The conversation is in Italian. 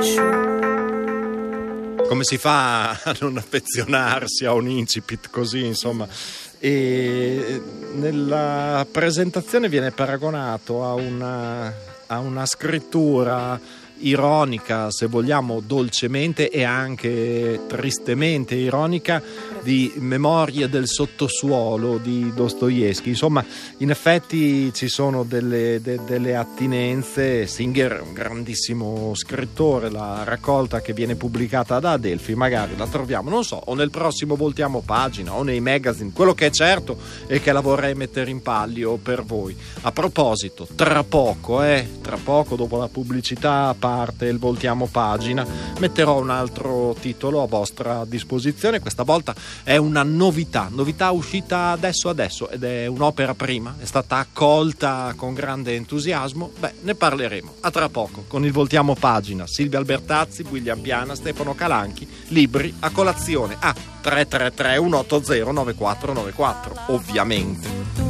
Come si fa a non affezionarsi a un incipit così, insomma? E nella presentazione viene paragonato a una scrittura ironica, se vogliamo dolcemente e anche tristemente ironica, di Memorie del sottosuolo di Dostoevskij. Insomma, in effetti ci sono delle attinenze. Singer è un grandissimo scrittore, la raccolta che viene pubblicata da Adelphi magari la troviamo, non so, o nel prossimo Voltiamo Pagina o nei magazine. Quello che è certo è che la vorrei mettere in palio per voi. A proposito, tra poco dopo la pubblicità parte il Voltiamo Pagina, metterò un altro titolo a vostra disposizione. Questa volta è una novità uscita adesso ed è un'opera prima, è stata accolta con grande entusiasmo. Ne parleremo a tra poco con il Voltiamo Pagina. Silvia Albertazzi, William Piana, Stefano Calanchi, libri a colazione a 333 180 9494, ovviamente.